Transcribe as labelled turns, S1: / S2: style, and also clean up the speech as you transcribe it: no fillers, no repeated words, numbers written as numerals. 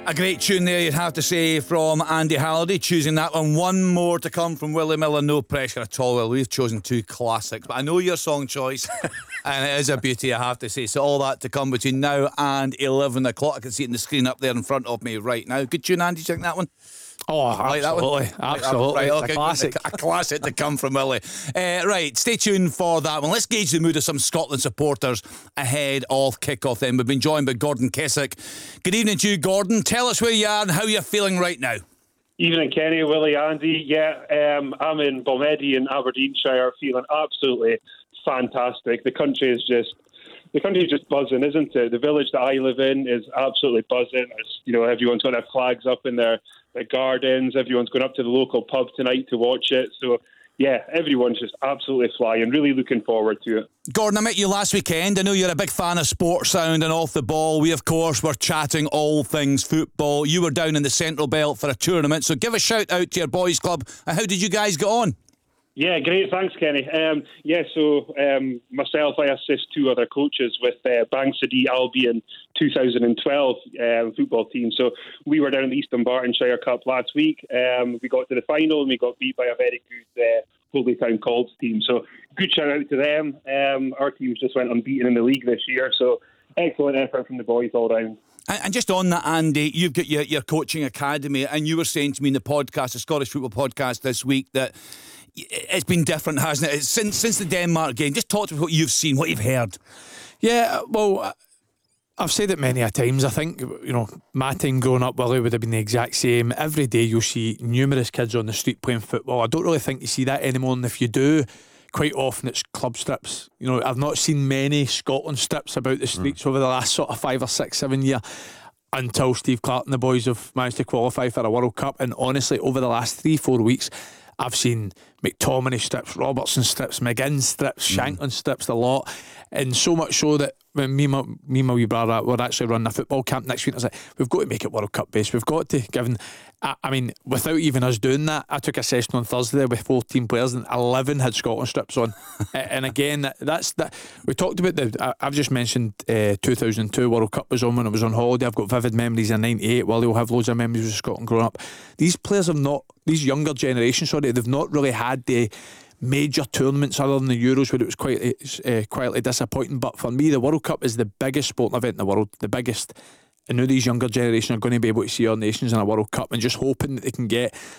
S1: A great tune there, you'd have to say, from Andy Halliday, choosing that one. One more to come from Willie Miller. No pressure at all. Well, we've chosen two classics, but I know your song choice, and it is a beauty, I have to say. So all that to come between now and 11 o'clock. I can see it on the screen up there in front of me right now. Good tune, Andy. Check that one.
S2: Oh,
S1: like
S2: absolutely,
S1: that one?
S2: absolutely.
S1: Right, okay,
S2: a classic.
S1: A classic to come from Willie. Right, stay tuned for that one. Let's gauge the mood of some Scotland supporters ahead of kick-off then. We've been joined by Gordon Keswick. Good evening to you, Gordon. Tell us where you are and how you're feeling right now.
S3: Evening, Kenny, Willie, Andy. I'm in Balmedy in Aberdeenshire, feeling absolutely fantastic. The country is just buzzing, isn't it? The village that I live in is absolutely buzzing. Everyone's going to have flags up in their gardens. Everyone's going up to the local pub tonight to watch it. So, yeah, everyone's just absolutely flying. Really looking forward to it.
S1: Gordon, I met you last weekend. I know you're a big fan of Sports Sound and Off the Ball. We, of course, were chatting all things football. You were down in the Central Belt for a tournament. So give a shout out to your boys' club. And how did you guys get on?
S3: Yeah, great. Thanks, Kenny. Myself, I assist two other coaches with Bankside Albion 2012 football team. So we were down in the Eastern Bartonshire Cup last week. We got to the final and we got beat by a very good Holy Town Colts team. So good shout out to them. Our teams just went unbeaten in the league this year. So excellent effort from the boys all round.
S1: And just on that, Andy, you've got your coaching academy, and you were saying to me in the podcast, the Scottish Football Podcast this week, that it's been different, hasn't it? Since the Denmark game. Just talk to me what you've seen, what you've heard.
S2: Yeah, well, I've said it many a times. I think, my time growing up, Willie, would have been the exact same. Every day you'll see numerous kids on the street playing football. I don't really think you see that anymore, and if you do, quite often it's club strips. I've not seen many Scotland strips about the streets over the last sort of 5 or 6, 7 years, until Steve Clark and the boys have managed to qualify for a World Cup. And honestly, over the last 3-4 weeks, I've seen McTominay strips, Robertson strips, McGinn strips, Shankland strips, the lot. And so much so that when me and my wee brother were actually running a football camp next week, I was like, we've got to make it World Cup based. We've got to, without even us doing that, I took a session on Thursday with 14 players and 11 had Scotland strips on. And again, that's that. We talked about I've just mentioned 2002 World Cup was on when I was on holiday. I've got vivid memories of 98. Well, they'll have loads of memories of Scotland growing up. These players these younger generations, they've not really had the major tournaments other than the Euros, where it was quietly disappointing. But for me, the World Cup is the biggest sporting event in the world, the biggest. I know these younger generation are going to be able to see our nations in a World Cup, and just hoping that they can get